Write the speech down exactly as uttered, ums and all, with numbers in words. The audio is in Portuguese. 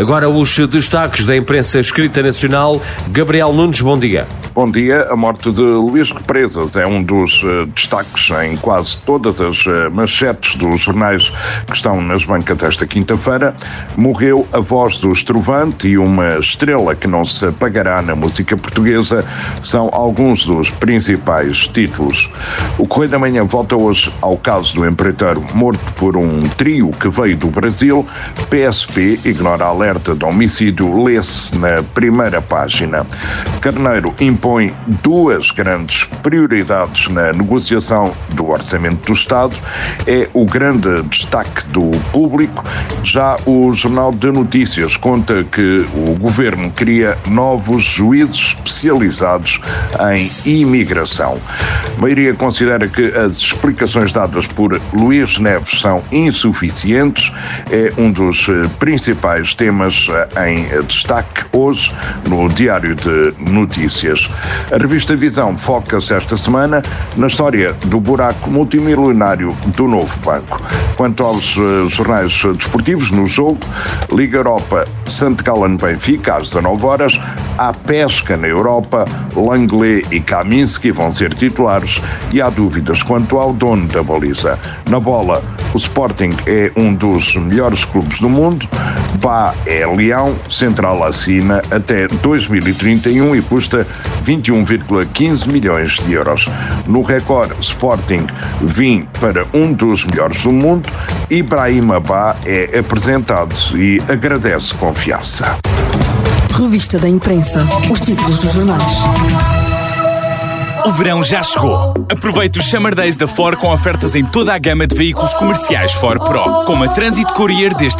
Agora os destaques da imprensa escrita nacional. Gabriel Nunes, bom dia. Bom dia. A morte de Luís Represas é um dos uh, destaques em quase todas as uh, manchetes dos jornais que estão nas bancas esta quinta-feira. Morreu a voz do estrovante e uma estrela que não se apagará na música portuguesa. São alguns dos principais títulos. O Correio da Manhã volta hoje ao caso do empreiteiro morto por um trio que veio do Brasil. P S P ignora alerta de homicídio, lê-se na primeira página. Carneiro impõe duas grandes prioridades na negociação do Orçamento do Estado. É o grande destaque do Público. Já o Jornal de Notícias conta que o Governo cria novos juízes especializados em imigração. A maioria considera que as explicações dadas por Luís Neves são insuficientes. É um dos principais temas em destaque hoje no Diário de Notícias. A revista Visão foca-se esta semana na história do buraco multimilionário do Novo Banco. Quanto aos uh, jornais desportivos, no jogo, Liga Europa, Sant Gallen Benfica, às dezanove horas, há pesca na Europa, Langley e Kaminski vão ser titulares e há dúvidas quanto ao dono da baliza. Na bola, o Sporting é um dos melhores clubes do mundo, Bá é Leão, Central assina até dois mil e trinta e um e custa vinte e um vírgula quinze milhões de euros. No Record, Sporting vim para um dos melhores do mundo, Ibrahima Bá é apresentado e agradece confiança. Revista da Imprensa, os títulos dos jornais. O verão já chegou. Aproveite os Summer Days da Ford com ofertas em toda a gama de veículos comerciais Ford Pro, como a Transit Courier desde